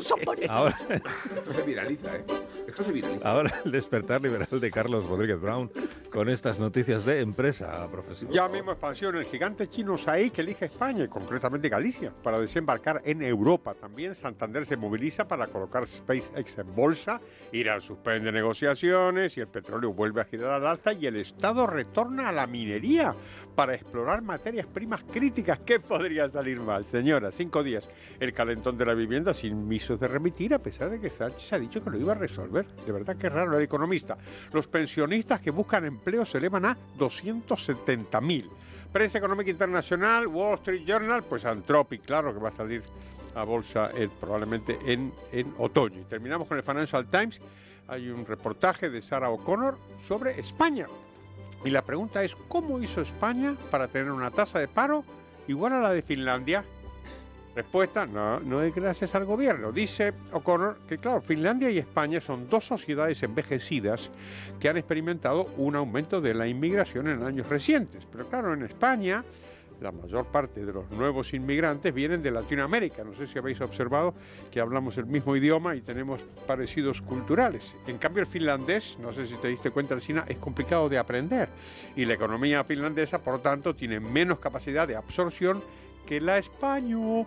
son bonitos. Ahora, Esto se viraliza, ¿eh? Esto se viraliza. ahora el despertar liberal de Carlos Rodríguez Brown con estas noticias de empresa, profesor. Ya mismo expansión, el gigante chino SAIC elige España y concretamente Galicia para desembarcar en Europa. También Santander se moviliza para colocar SpaceX en bolsa, Irán suspende negociaciones y el petróleo vuelve a girar al alza y el Estado retorna a la minería para explorar materias primas críticas. ¿Qué podría salir mal, señora? 5 días. El calentón de la vivienda sin visos de remitir, a pesar de que Sánchez ha dicho que lo iba a resolver. De verdad que es raro. El economista. Los pensionistas que buscan empleo se elevan a 270.000. Prensa económica internacional, Wall Street Journal, pues Anthropic, claro que va a salir a bolsa probablemente en otoño. Y terminamos con el Financial Times. Hay un reportaje de Sarah O'Connor sobre España. Y la pregunta es, ¿cómo hizo España para tener una tasa de paro igual a la de Finlandia? Respuesta, no es gracias al gobierno. Dice O'Connor que, claro, Finlandia y España son dos sociedades envejecidas que han experimentado un aumento de la inmigración en años recientes. Pero claro, en España la mayor parte de los nuevos inmigrantes vienen de Latinoamérica. No sé si habéis observado que hablamos el mismo idioma y tenemos parecidos culturales. En cambio, el finlandés, no sé si te diste cuenta, Alsina, es complicado de aprender. Y la economía finlandesa, por tanto, tiene menos capacidad de absorción que la española.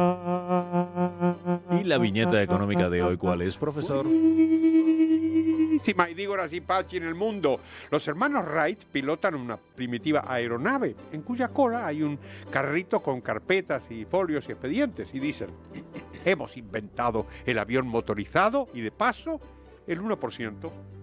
¿Y la viñeta económica de hoy cuál es, profesor? Sí, Maidígoras y Pachi en el mundo. Los hermanos Wright pilotan una primitiva aeronave en cuya cola hay un carrito con carpetas y folios y expedientes y dicen: hemos inventado el avión motorizado y de paso el 1%.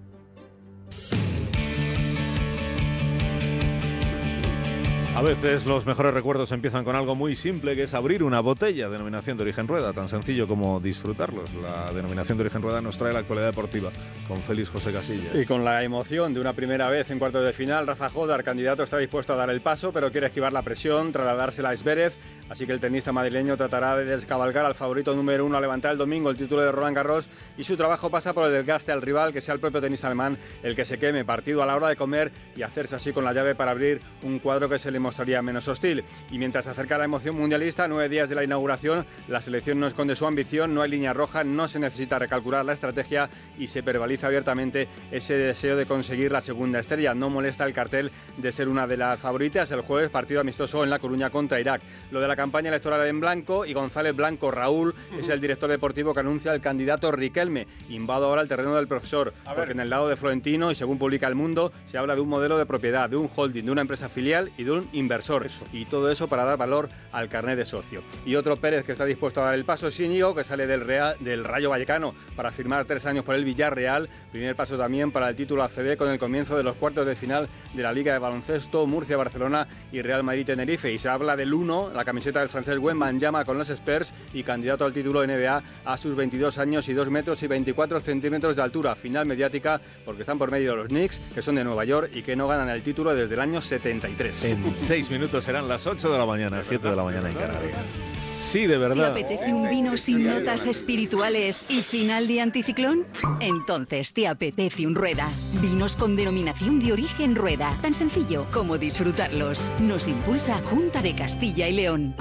A veces los mejores recuerdos empiezan con algo muy simple, que es abrir una botella, denominación de origen Rueda, tan sencillo como disfrutarlos. La denominación de origen Rueda nos trae la actualidad deportiva con Félix José Casillas. Y con la emoción de una primera vez en cuartos de final, Rafa Jodar, candidato, está dispuesto a dar el paso, pero quiere esquivar la presión, trasladársela a Zverev, así que el tenista madrileño tratará de descabalgar al favorito número 1 a levantar el domingo el título de Roland Garros, y su trabajo pasa por el desgaste al rival, que sea el propio tenista alemán el que se queme partido a la hora de comer y hacerse así con la llave para abrir un cuadro que se le mostraría menos hostil. Y mientras se acerca la emoción mundialista, 9 días de la inauguración, la selección no esconde su ambición, no hay línea roja, no se necesita recalcular la estrategia y se verbaliza abiertamente ese deseo de conseguir la segunda estrella. No molesta el cartel de ser una de las favoritas. El jueves, partido amistoso en La Coruña contra Irak. Lo de la campaña electoral en blanco, y González Blanco Raúl es el director deportivo que anuncia al candidato Riquelme. Invado ahora el terreno del profesor, porque en el lado de Florentino, y según publica El Mundo, se habla de un modelo de propiedad, de un holding, de una empresa filial y de un inversor. Y todo eso para dar valor al carnet de socio. Y otro Pérez que está dispuesto a dar el paso es Íñigo, que sale del Rayo Vallecano para firmar 3 años por el Villarreal. Primer paso también para el título ACB con el comienzo de los cuartos de final de la Liga de Baloncesto, Murcia-Barcelona y Real Madrid-Tenerife. Y se habla del 1, la camiseta del francés Wembanyama con los Spurs y candidato al título NBA a sus 22 años y 2 metros y 24 centímetros de altura. Final mediática porque están por medio de los Knicks, que son de Nueva York y que no ganan el título desde el año 73. En 6 minutos serán las 8 de la mañana, 7 de la mañana en Canarias. Sí, de verdad. ¿Te apetece un vino sin notas espirituales y final de anticiclón? Entonces te apetece un Rueda. Vinos con denominación de origen Rueda. Tan sencillo como disfrutarlos. Nos impulsa Junta de Castilla y León.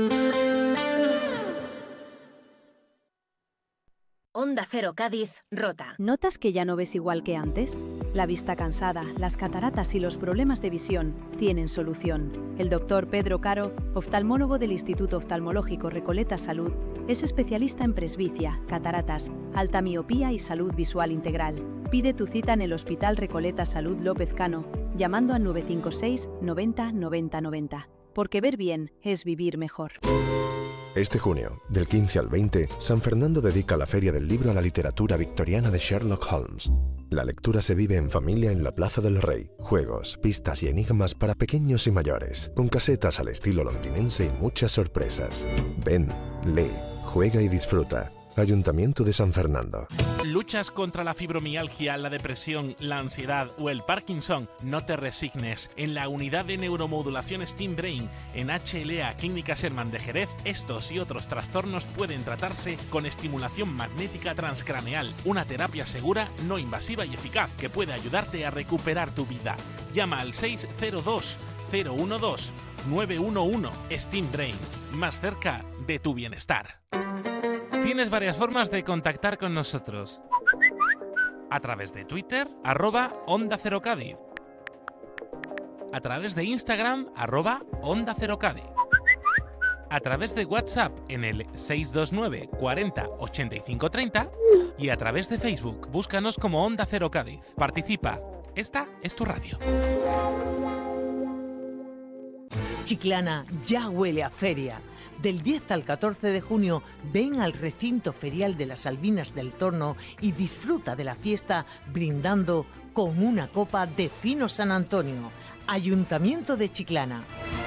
Onda Cero Cádiz, Rota. ¿Notas que ya no ves igual que antes? La vista cansada, las cataratas y los problemas de visión tienen solución. El doctor Pedro Caro, oftalmólogo del Instituto Oftalmológico Recoleta Salud, es especialista en presbicia, cataratas, alta miopía y salud visual integral. Pide tu cita en el Hospital Recoleta Salud López Cano, llamando al 956 90 90 90. Porque ver bien es vivir mejor. Este junio, del 15 al 20, San Fernando dedica la Feria del Libro a la literatura victoriana de Sherlock Holmes. La lectura se vive en familia en la Plaza del Rey. Juegos, pistas y enigmas para pequeños y mayores, con casetas al estilo londinense y muchas sorpresas. Ven, lee, juega y disfruta. Ayuntamiento de San Fernando. ¿Luchas contra la fibromialgia, la depresión, la ansiedad o el Parkinson? No te resignes. En la unidad de neuromodulación Steam Brain, en HLA Clínica Sherman de Jerez, estos y otros trastornos pueden tratarse con estimulación magnética transcraneal, una terapia segura, no invasiva y eficaz que puede ayudarte a recuperar tu vida. Llama al 602 012 911 Steam Brain, más cerca de tu bienestar. Tienes varias formas de contactar con nosotros. A través de Twitter, @Onda Cero Cádiz. A través de Instagram, @Onda Cero Cádiz. A través de WhatsApp en el 629 40 85 30 y a través de Facebook. Búscanos como Onda Cero Cádiz. Participa. Esta es tu radio. Chiclana ya huele a feria. Del 10 al 14 de junio, ven al recinto ferial de las Albinas del Torno y disfruta de la fiesta brindando con una copa de Fino San Antonio. Ayuntamiento de Chiclana.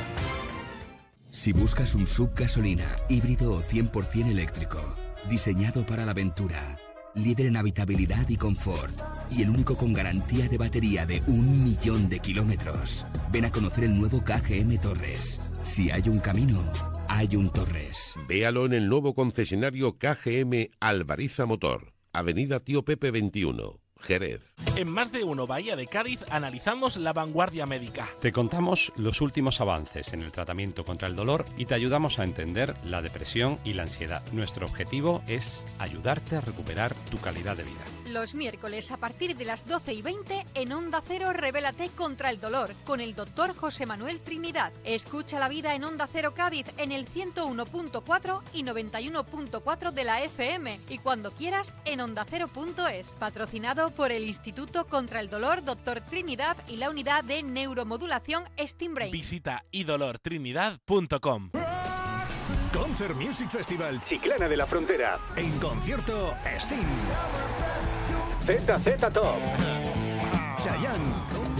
Si buscas un SUV gasolina, híbrido o 100% eléctrico, diseñado para la aventura, líder en habitabilidad y confort, y el único con garantía de batería de 1.000.000 de kilómetros, ven a conocer el nuevo KGM Torres. Si hay un camino, hay un Torres. Véalo en el nuevo concesionario KGM Alvariza Motor, Avenida Tío Pepe 21. Jerez. En Más de Uno Bahía de Cádiz analizamos la vanguardia médica. Te contamos los últimos avances en el tratamiento contra el dolor y te ayudamos a entender la depresión y la ansiedad. Nuestro objetivo es ayudarte a recuperar tu calidad de vida. Los miércoles a partir de las 12:20 en Onda Cero Revélate contra el dolor con el doctor José Manuel Trinidad. Escucha la vida en Onda Cero Cádiz en el 101.4 y 91.4 de la FM y cuando quieras en ondacero.es. Patrocinado por el Instituto contra el Dolor Dr. Trinidad y la Unidad de Neuromodulación Steambrain. Visita idolortrinidad.com. Concert Music Festival Chiclana de la Frontera. En concierto, Sting, ZZ Top, Chayanne,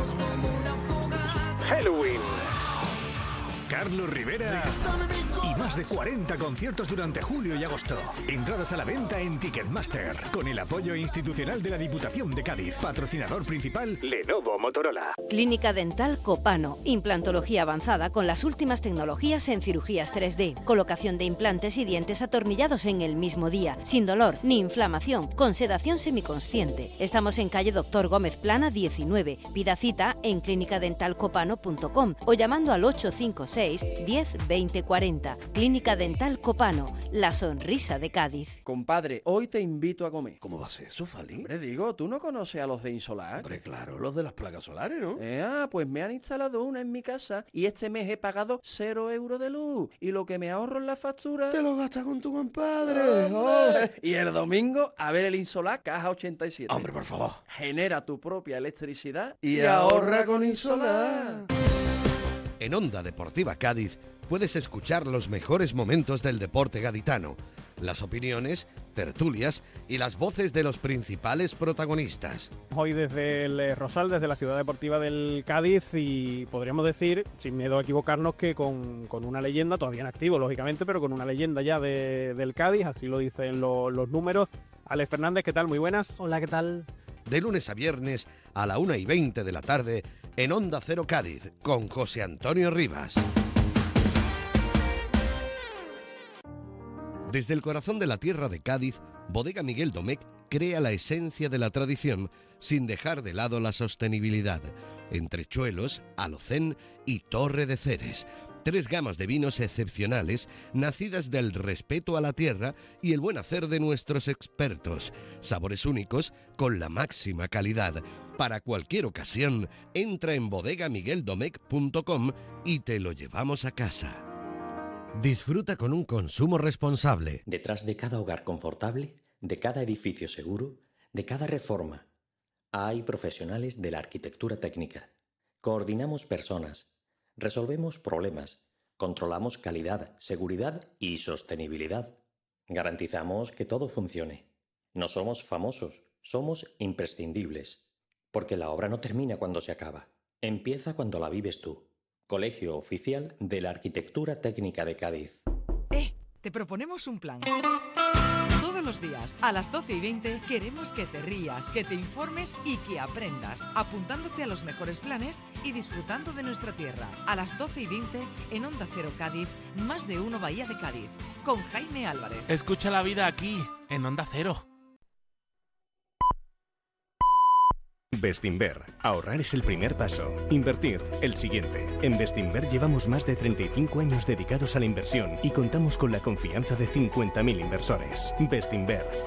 Halloween, Carlos Rivera y más de 40 conciertos durante julio y agosto. Entradas a la venta en Ticketmaster, con el apoyo institucional de la Diputación de Cádiz. Patrocinador principal, Lenovo Motorola. Clínica Dental Copano. Implantología avanzada con las últimas tecnologías en cirugías 3D. Colocación de implantes y dientes atornillados en el mismo día. Sin dolor ni inflamación. Con sedación semiconsciente. Estamos en calle Doctor Gómez Plana 19. Pida cita en clinicadentalcopano.com o llamando al 856 10 20 40. Clínica Dental Copano, la sonrisa de Cádiz. Compadre, hoy te invito a comer. ¿Cómo va a ser eso, Fali? Hombre, digo, ¿tú no conoces a los de Insolar? Hombre, claro, los de las placas solares, ¿no? Pues me han instalado una en mi casa y este mes he pagado 0 euros de luz. Y lo que me ahorro en la factura... ¡Te lo gastas con tu compadre! Y el domingo, a ver el Insolar Caja 87. Hombre, por favor. Genera tu propia electricidad y ahorra con Insolar. En Onda Deportiva Cádiz puedes escuchar los mejores momentos del deporte gaditano, las opiniones, tertulias y las voces de los principales protagonistas. Hoy desde el Rosal, desde la ciudad deportiva del Cádiz, y podríamos decir, sin miedo a equivocarnos, que con una leyenda, todavía en activo lógicamente, pero con una leyenda ya del Cádiz, así lo dicen los números. Alex Fernández, ¿qué tal? Muy buenas. Hola, ¿qué tal? De lunes a viernes a la 1:20 de la tarde en Onda Cero Cádiz con José Antonio Rivas. Desde el corazón de la tierra de Cádiz, Bodega Miguel Domecq crea la esencia de la tradición sin dejar de lado la sostenibilidad. Entrechuelos, Alocén y Torre de Ceres. 3 gamas de vinos excepcionales, nacidas del respeto a la tierra y el buen hacer de nuestros expertos. Sabores únicos con la máxima calidad. Para cualquier ocasión, entra en bodegamigueldomecq.com y te lo llevamos a casa. Disfruta con un consumo responsable. Detrás de cada hogar confortable, de cada edificio seguro, de cada reforma, hay profesionales de la arquitectura técnica. Coordinamos personas, resolvemos problemas, controlamos calidad, seguridad y sostenibilidad. Garantizamos que todo funcione. No somos famosos, somos imprescindibles. Porque la obra no termina cuando se acaba, empieza cuando la vives tú. Colegio Oficial de la Arquitectura Técnica de Cádiz. Te proponemos un plan. Todos los días, a las 12:20, queremos que te rías, que te informes y que aprendas, apuntándote a los mejores planes y disfrutando de nuestra tierra. A las 12:20, en Onda Cero Cádiz, Más de Uno Bahía de Cádiz, con Jaime Álvarez. Escucha la vida aquí, en Onda Cero. Bestinver. Ahorrar es el primer paso. Invertir, el siguiente. En Bestinver llevamos más de 35 años dedicados a la inversión y contamos con la confianza de 50.000 inversores. Bestinver.